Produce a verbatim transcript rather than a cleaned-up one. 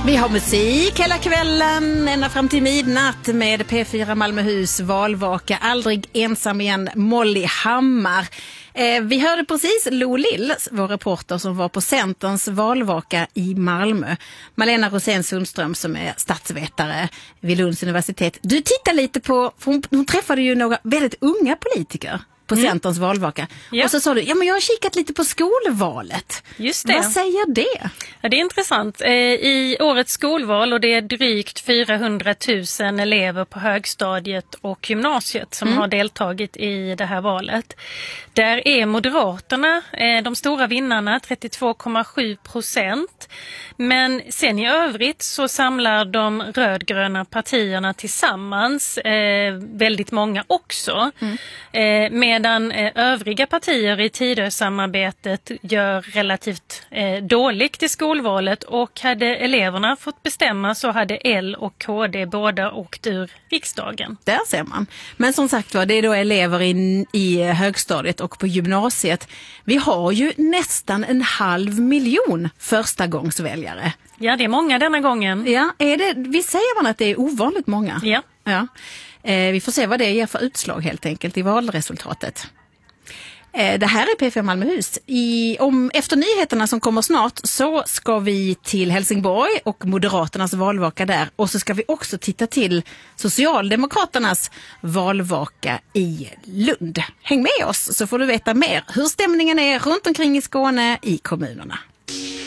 Vi har musik hela kvällen, ända fram till midnatt med P fyra Malmöhus valvaka. Aldrig ensam igen, Molly Hammar. Eh, vi hörde precis Lo Lill, vår reporter som var på Centerns valvaka i Malmö. Malena Rosén Sundström som är statsvetare vid Lunds universitet. Du tittar lite på, hon, hon träffade ju några väldigt unga politiker på mm. Centerns valvaka. Ja. Och så sa du, ja men jag har kikat lite på skolvalet. Just det. Vad säger det? Ja, det är intressant. I årets skolval, och det är drygt fyrahundratusen elever på högstadiet och gymnasiet som mm. har deltagit i det här valet. Där är Moderaterna de stora vinnarna, trettiotvå komma sju procent. Men sen i övrigt så samlar de rödgröna partierna tillsammans eh, väldigt många också. Mm. Eh, medan eh, övriga partier i Tidösamarbetet gör relativt eh, dåligt i skolvalet, och hade eleverna fått bestämma så hade L och K D båda åkt ur riksdagen. Där ser man. Men som sagt var, det är då elever in, i högstadiet och på gymnasiet. Vi har ju nästan en halv miljon förstagångsväljare. Ja, det är många denna gången. Ja, är det, vi säger man att det är ovanligt många. Ja. Ja. Eh, vi får se vad det ger för utslag helt enkelt i valresultatet. Eh, det här är P fyra Malmöhus. I, om, efter nyheterna som kommer snart så ska vi till Helsingborg och Moderaternas valvaka där. Och så ska vi också titta till Socialdemokraternas valvaka i Lund. Häng med oss så får du veta mer hur stämningen är runt omkring i Skåne i kommunerna.